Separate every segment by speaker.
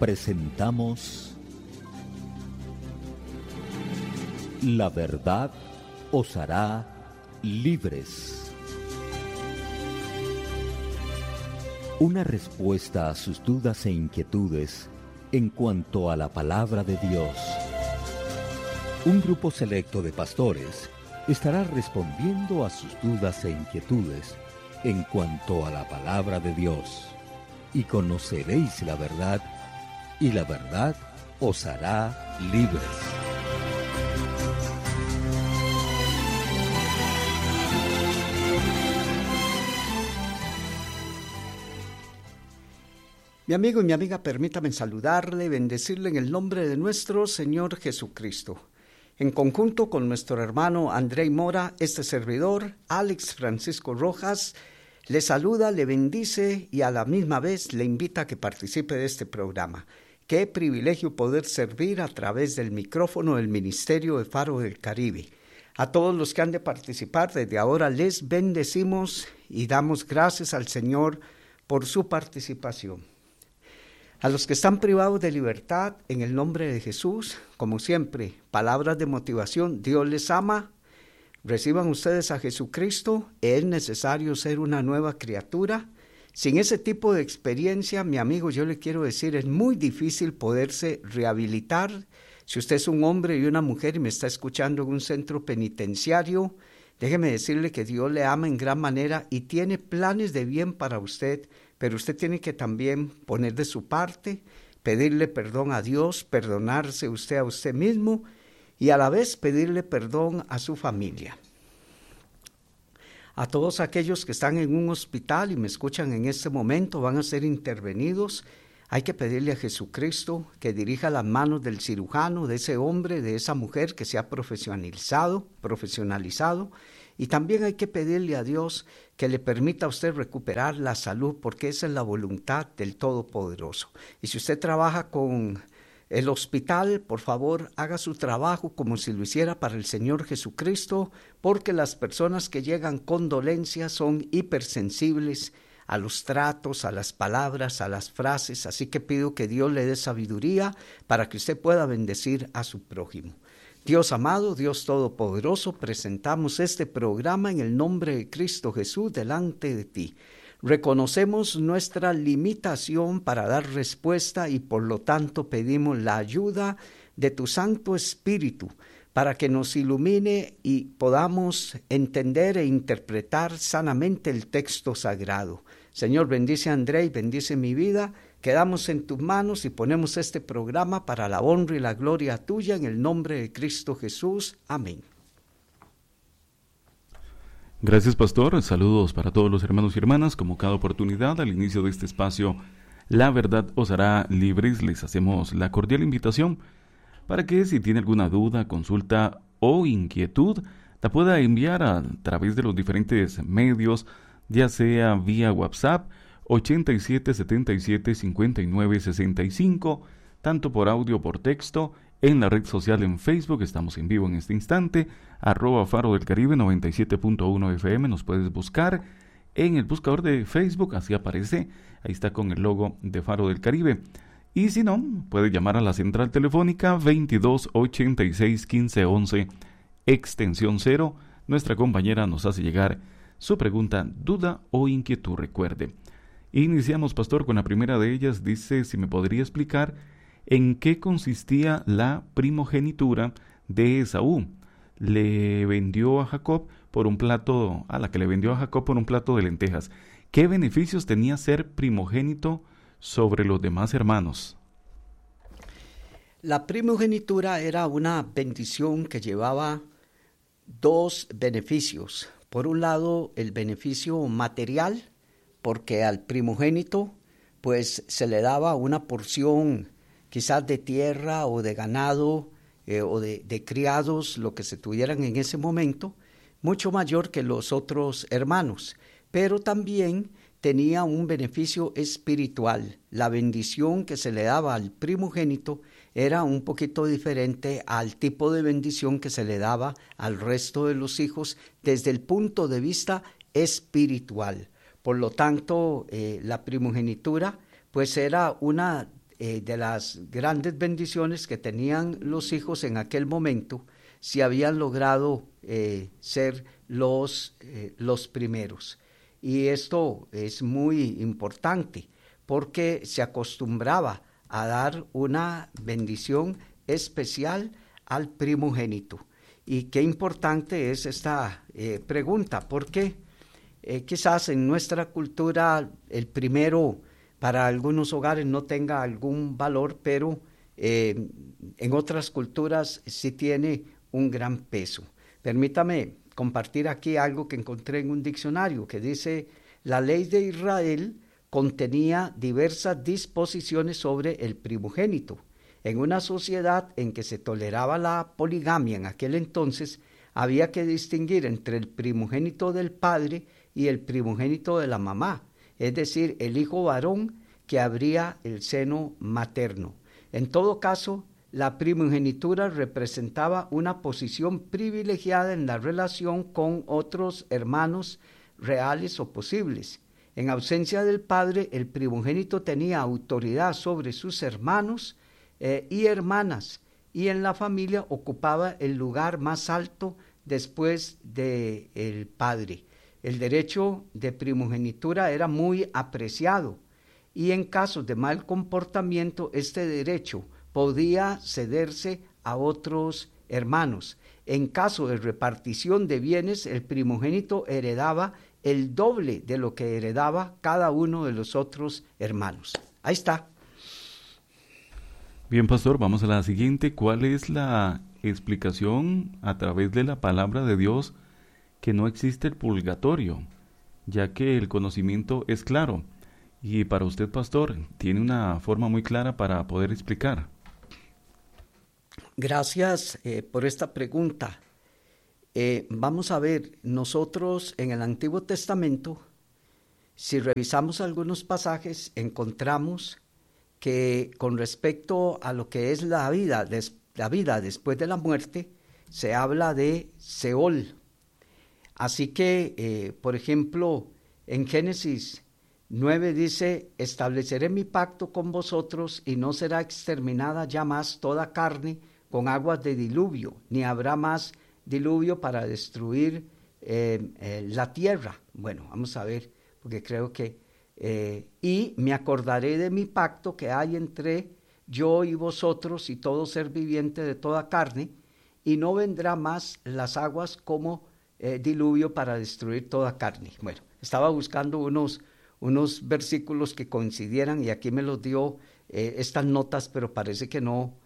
Speaker 1: presentamos La verdad os hará libres. Una respuesta a sus dudas e inquietudes en cuanto a la palabra de Dios. Un grupo selecto de pastores estará respondiendo a sus dudas e inquietudes en cuanto a la palabra de Dios. Y conoceréis la verdad, y la verdad os hará libres.
Speaker 2: Mi amigo y mi amiga, permítame saludarle y bendecirle en el nombre de nuestro Señor Jesucristo. En conjunto con nuestro hermano Andrei Mora, este servidor, Alex Francisco Rojas, le saluda, le bendice y a la misma vez le invita a que participe de este programa. Qué privilegio poder servir a través del micrófono del Ministerio de Faro del Caribe. A todos los que han de participar, desde ahora les bendecimos y damos gracias al Señor por su participación. A los que están privados de libertad, en el nombre de Jesús, como siempre, palabras de motivación, Dios les ama. Reciban ustedes a Jesucristo, es necesario ser una nueva criatura. Sin ese tipo de experiencia, mi amigo, yo le quiero decir, es muy difícil poderse rehabilitar. Si usted es un hombre y una mujer y me está escuchando en un centro penitenciario, déjeme decirle que Dios le ama en gran manera y tiene planes de bien para usted, pero usted tiene que también poner de su parte, pedirle perdón a Dios, perdonarse usted a usted mismo y a la vez pedirle perdón a su familia. A todos aquellos que están en un hospital y me escuchan en este momento, van a ser intervenidos. Hay que pedirle a Jesucristo que dirija las manos del cirujano, de ese hombre, de esa mujer que se ha profesionalizado, y también hay que pedirle a Dios que le permita a usted recuperar la salud, porque esa es la voluntad del Todopoderoso. Y si usted trabaja con el hospital, por favor, haga su trabajo como si lo hiciera para el Señor Jesucristo, porque las personas que llegan con dolencias son hipersensibles a los tratos, a las palabras, a las frases, así que pido que Dios le dé sabiduría para que usted pueda bendecir a su prójimo. Dios amado, Dios Todopoderoso, presentamos este programa en el nombre de Cristo Jesús delante de ti. Reconocemos nuestra limitación para dar respuesta y por lo tanto pedimos la ayuda de tu Santo Espíritu para que nos ilumine y podamos entender e interpretar sanamente el texto sagrado. Señor, bendice a Andrei, bendice mi vida. Quedamos en tus manos y ponemos este programa para la honra y la gloria tuya en el nombre de Cristo Jesús. Amén.
Speaker 3: Gracias, pastor. Saludos para todos los hermanos y hermanas. Como cada oportunidad, al inicio de este espacio, La verdad os hará libres, les hacemos la cordial invitación para que si tiene alguna duda, consulta o inquietud, la pueda enviar a través de los diferentes medios, ya sea vía WhatsApp 87775965, tanto por audio o por texto, en la red social en Facebook, estamos en vivo en este instante, @Faro del Caribe 97.1 FM, nos puedes buscar en el buscador de Facebook, así aparece, ahí está con el logo de Faro del Caribe. Y si no, puede llamar a la central telefónica 2286-1511, extensión 0. Nuestra compañera nos hace llegar su pregunta, duda o inquietud, recuerde. Iniciamos, pastor, con la primera de ellas. Dice, si me podría explicar en qué consistía la primogenitura de Esaú. Le vendió a Jacob por un plato, a la que le vendió a Jacob por un plato de lentejas. ¿Qué beneficios tenía ser primogénito sobre los demás hermanos?
Speaker 2: La primogenitura era una bendición que llevaba dos beneficios. Por un lado, el beneficio material, porque al primogénito pues se le daba una porción quizás de tierra o de ganado o de criados, lo que se tuvieran en ese momento, mucho mayor que los otros hermanos, pero también tenía un beneficio espiritual. La bendición que se le daba al primogénito era un poquito diferente al tipo de bendición que se le daba al resto de los hijos desde el punto de vista espiritual. Por lo tanto, la primogenitura pues era una de las grandes bendiciones que tenían los hijos en aquel momento si habían logrado ser los primeros. Y esto es muy importante porque se acostumbraba a dar una bendición especial al primogénito. Y qué importante es esta pregunta, porque quizás en nuestra cultura el primero para algunos hogares no tenga algún valor, pero en otras culturas sí tiene un gran peso. Permítame compartir aquí algo que encontré en un diccionario que dice: la ley de Israel contenía diversas disposiciones sobre el primogénito. En una sociedad en que se toleraba la poligamia en aquel entonces, había que distinguir entre el primogénito del padre y el primogénito de la mamá, es decir, el hijo varón que abría el seno materno. En todo caso, la primogenitura representaba una posición privilegiada en la relación con otros hermanos reales o posibles. En ausencia del padre, el primogénito tenía autoridad sobre sus hermanos y hermanas, y en la familia ocupaba el lugar más alto después del padre. El derecho de primogenitura era muy apreciado, y en casos de mal comportamiento este derecho podía cederse a otros hermanos. En caso de repartición de bienes, el primogénito heredaba el doble de lo que heredaba cada uno de los otros hermanos. Ahí está.
Speaker 3: Bien, pastor, vamos a la siguiente. ¿Cuál es la explicación a través de la palabra de Dios que no existe el purgatorio, ya que el conocimiento es claro? Y para usted, pastor, tiene una forma muy clara para poder explicar.
Speaker 2: Gracias por esta pregunta. Vamos a ver, nosotros en el Antiguo Testamento, si revisamos algunos pasajes, encontramos que con respecto a lo que es la vida después de la muerte, se habla de Seol. Así que, por ejemplo, en Génesis 9 dice: estableceré mi pacto con vosotros y no será exterminada ya más toda carne con aguas de diluvio, ni habrá más diluvio para destruir la tierra. Bueno, vamos a ver, porque creo que y me acordaré de mi pacto que hay entre yo y vosotros y todo ser viviente de toda carne, y no vendrá más las aguas como diluvio para destruir toda carne. Bueno, estaba buscando unos versículos que coincidieran y aquí me los dio estas notas, pero parece que no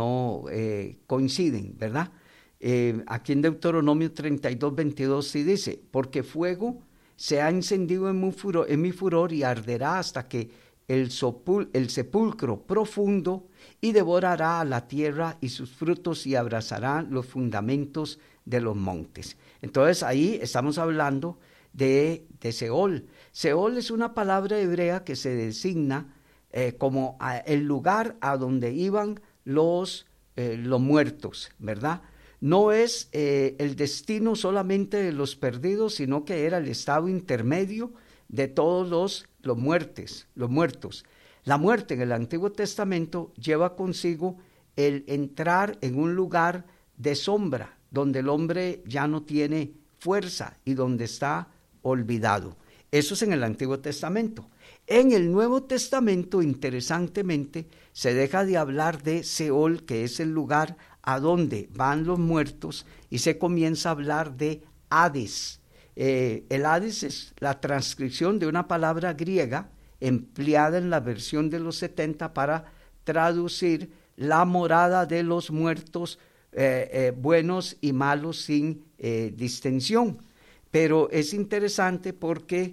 Speaker 2: coinciden, ¿verdad? Aquí en Deuteronomio 32:22 sí dice: porque fuego se ha encendido en mi furor y arderá hasta que el sepulcro profundo, y devorará a la tierra y sus frutos y abrazará los fundamentos de los montes. Entonces ahí estamos hablando de Seol. Seol es una palabra hebrea que se designa como el lugar a donde iban los muertos, ¿verdad? No es el destino solamente de los perdidos, sino que era el estado intermedio de todos los muertos. La muerte en el Antiguo Testamento lleva consigo el entrar en un lugar de sombra, donde el hombre ya no tiene fuerza y donde está olvidado. Eso es en el Antiguo Testamento. En el Nuevo Testamento, interesantemente, se deja de hablar de Seol, que es el lugar a donde van los muertos, y se comienza a hablar de Hades. El Hades es la transcripción de una palabra griega empleada en la versión de los 70 para traducir la morada de los muertos buenos y malos sin distinción. Pero es interesante porque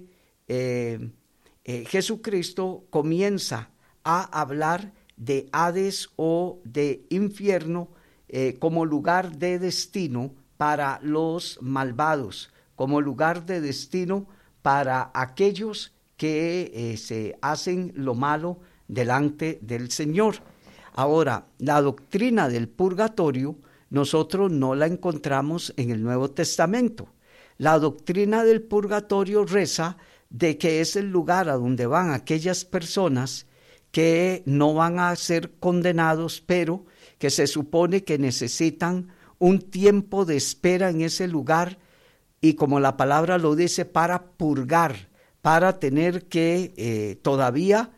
Speaker 2: Jesucristo comienza a hablar de Hades o de infierno como lugar de destino para los malvados, como lugar de destino para aquellos que se hacen lo malo delante del Señor. Ahora, la doctrina del purgatorio nosotros no la encontramos en el Nuevo Testamento. La doctrina del purgatorio reza de que es el lugar a donde van aquellas personas que no van a ser condenados, pero que se supone que necesitan un tiempo de espera en ese lugar, y como la palabra lo dice, para purgar, para tener que todavía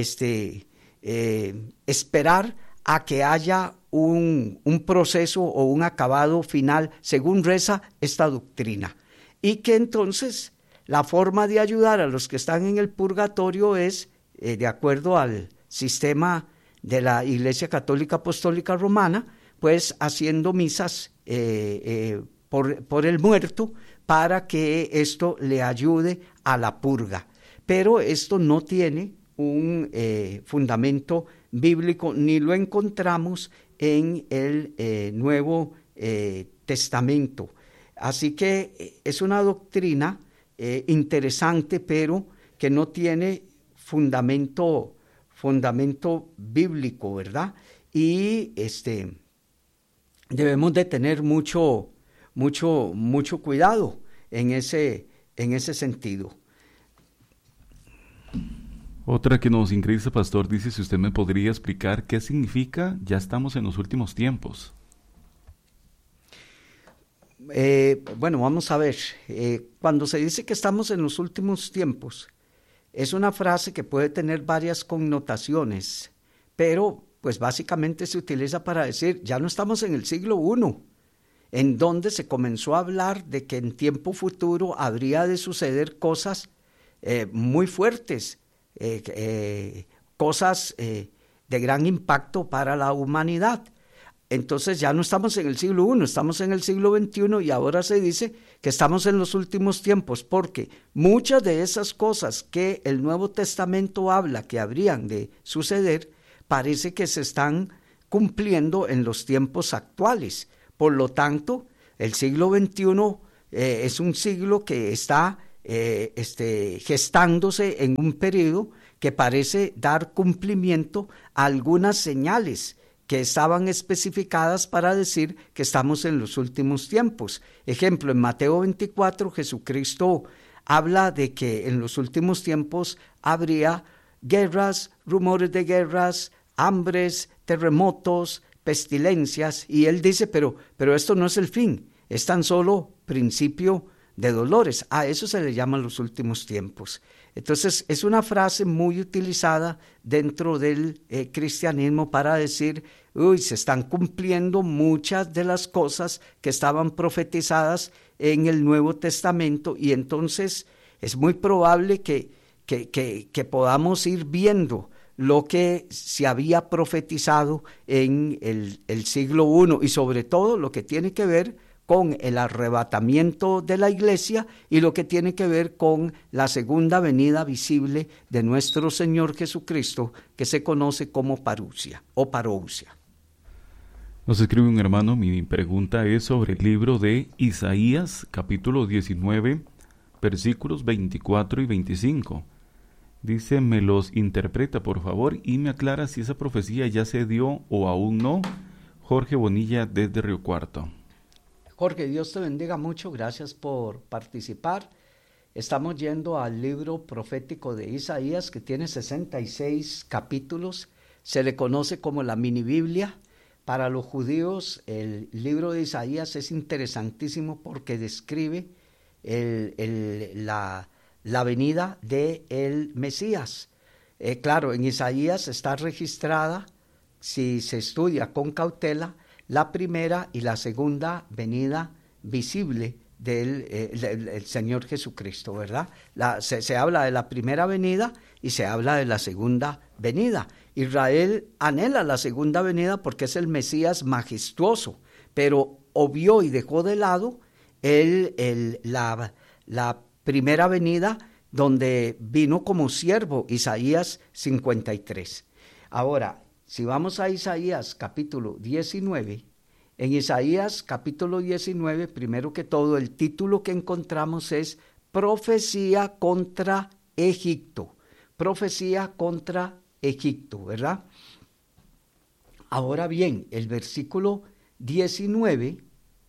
Speaker 2: esperar a que haya un proceso o un acabado final, según reza esta doctrina. Y que entonces la forma de ayudar a los que están en el purgatorio es, de acuerdo al sistema de la Iglesia Católica Apostólica Romana, pues haciendo misas por el muerto, para que esto le ayude a la purga. Pero esto no tiene un fundamento bíblico, ni lo encontramos en el Nuevo Testamento. Así que es una doctrina interesante, pero que no tiene fundamento bíblico, ¿verdad? Y debemos de tener mucho cuidado en ese sentido.
Speaker 3: Otra que nos ingresa, pastor, dice si usted me podría explicar qué significa ya estamos en los últimos tiempos.
Speaker 2: Bueno, vamos a ver. Cuando se dice que estamos en los últimos tiempos, es una frase que puede tener varias connotaciones, pero pues básicamente se utiliza para decir, ya no estamos en el siglo I, en donde se comenzó a hablar de que en tiempo futuro habría de suceder cosas muy fuertes, cosas de gran impacto para la humanidad. Entonces ya no estamos en el siglo I, estamos en el siglo XXI, y ahora se dice que estamos en los últimos tiempos, porque muchas de esas cosas que el Nuevo Testamento habla que habrían de suceder, parece que se están cumpliendo en los tiempos actuales. Por lo tanto, el siglo XXI es un siglo que está gestándose en un periodo que parece dar cumplimiento a algunas señales que estaban especificadas para decir que estamos en los últimos tiempos. Ejemplo, en Mateo 24, Jesucristo habla de que en los últimos tiempos habría guerras, rumores de guerras, hambres, terremotos, pestilencias, y él dice, pero esto no es el fin, es tan solo principio de dolores. A eso se le llaman los últimos tiempos. Entonces, es una frase muy utilizada dentro del cristianismo para decir, se están cumpliendo muchas de las cosas que estaban profetizadas en el Nuevo Testamento, y entonces es muy probable que podamos ir viendo lo que se había profetizado en el siglo I, y sobre todo lo que tiene que ver con el arrebatamiento de la iglesia y lo que tiene que ver con la segunda venida visible de nuestro Señor Jesucristo, que se conoce como parusia o parousia.
Speaker 3: Nos escribe un hermano, mi pregunta es sobre el libro de Isaías, capítulo 19, versículos 24 y 25. Dice, me los interpreta por favor y me aclara si esa profecía ya se dio o aún no. Jorge Bonilla desde Río Cuarto.
Speaker 2: Jorge, Dios te bendiga mucho, gracias por participar. Estamos yendo al libro profético de Isaías, que tiene 66 capítulos, se le conoce como la mini Biblia. Para los judíos el libro de Isaías es interesantísimo porque describe la venida del Mesías. Claro, en Isaías está registrada, si se estudia con cautela, la primera y la segunda venida visible del Señor Jesucristo, ¿verdad? Se habla de la primera venida y se habla de la segunda venida. Israel anhela la segunda venida porque es el Mesías majestuoso, pero obvió y dejó de lado la primera venida, donde vino como siervo, Isaías 53. Ahora, si vamos a Isaías capítulo 19, en Isaías capítulo 19, primero que todo, el título que encontramos es Profecía contra Egipto. Profecía contra Egipto, ¿verdad? Ahora bien, el versículo 19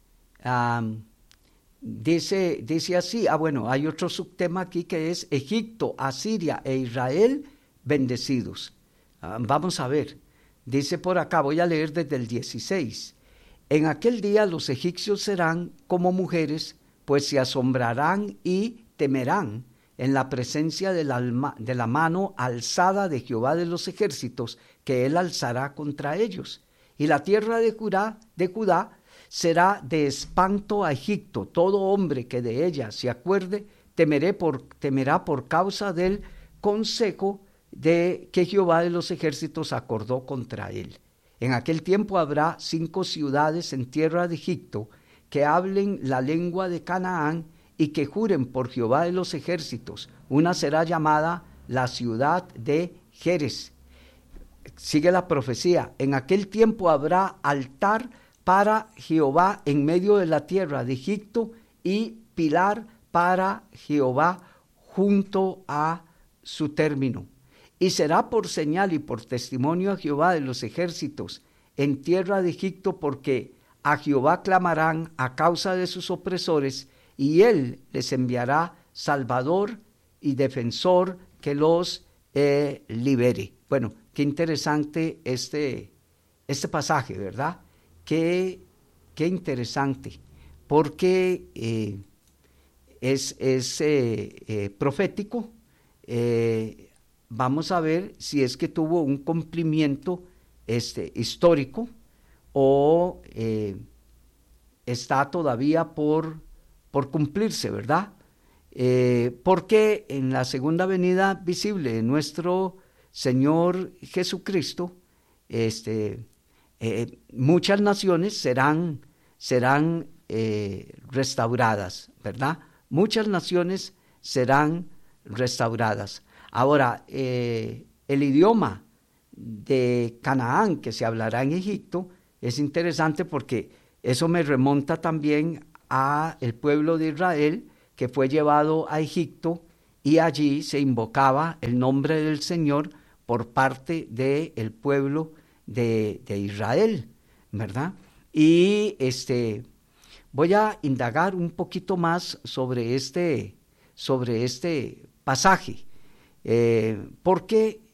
Speaker 2: dice así, hay otro subtema aquí que es Egipto, Asiria e Israel bendecidos. Vamos a ver, dice por acá, voy a leer desde el 16. En aquel día los egipcios serán como mujeres, pues se asombrarán y temerán en la presencia de la mano alzada de Jehová de los ejércitos, que él alzará contra ellos. Y la tierra de Judá será de espanto a Egipto. Todo hombre que de ella se acuerde temerá por causa del consejo de que Jehová de los ejércitos acordó contra él. En aquel tiempo habrá 5 ciudades en tierra de Egipto que hablen la lengua de Canaán y que juren por Jehová de los ejércitos. Una será llamada la ciudad de Jerez. Sigue la profecía. En aquel tiempo habrá altar para Jehová en medio de la tierra de Egipto y pilar para Jehová junto a su término. Y será por señal y por testimonio a Jehová de los ejércitos en tierra de Egipto, porque a Jehová clamarán a causa de sus opresores, y él les enviará salvador y defensor que los libere. Bueno, qué interesante este pasaje, ¿verdad? Qué interesante, porque es profético. Vamos a ver si es que tuvo un cumplimiento histórico o está todavía por cumplirse, ¿verdad? Porque en la segunda venida visible de nuestro Señor Jesucristo, muchas naciones serán restauradas, ¿verdad? Muchas naciones serán restauradas. Ahora, el idioma de Canaán que se hablará en Egipto es interesante, porque eso me remonta también a el pueblo de Israel que fue llevado a Egipto, y allí se invocaba el nombre del Señor por parte del pueblo de Israel, ¿verdad? Y voy a indagar un poquito más sobre este pasaje, porque